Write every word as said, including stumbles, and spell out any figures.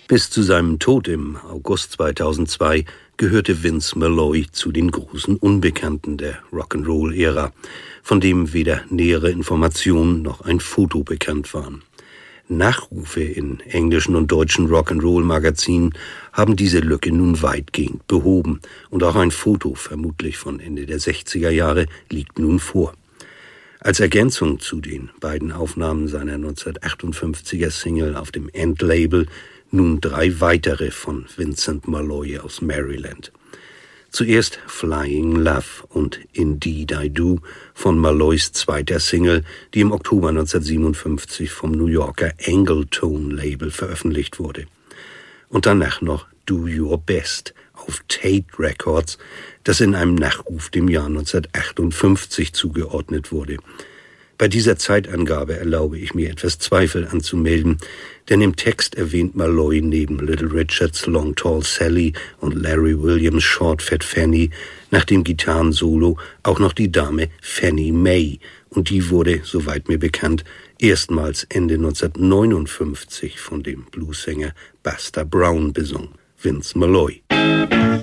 Bis zu seinem Tod im August zweitausendzwei gehörte Vince Malloy zu den großen Unbekannten der Rock'n'Roll-Ära, von dem weder nähere Informationen noch ein Foto bekannt waren. Nachrufe in englischen und deutschen Rock'n'Roll-Magazinen haben diese Lücke nun weitgehend behoben und auch ein Foto, vermutlich von Ende der sechziger Jahre, liegt nun vor. Als Ergänzung zu den beiden Aufnahmen seiner neunzehnhundertachtundfünfziger Single auf dem End-Label nun drei weitere von Vincent Malloy aus Maryland. Zuerst Flying Love und Indeed I Do von Malloys zweiter Single, die im Oktober neunzehnhundertsiebenundfünfzig vom New Yorker Angletone-Label veröffentlicht wurde. Und danach noch Do Your Best auf Tate Records, das in einem Nachruf dem Jahr neunzehnhundertachtundfünfzig zugeordnet wurde. Bei dieser Zeitangabe erlaube ich mir etwas Zweifel anzumelden, denn im Text erwähnt Malloy neben Little Richards Long Tall Sally und Larry Williams Short Fat Fanny nach dem Gitarrensolo auch noch die Dame Fannie Mae, und die wurde, soweit mir bekannt, erstmals Ende neunzehnhundertneunundfünfzig von dem Bluesänger Buster Brown besungen. Vince Malloy.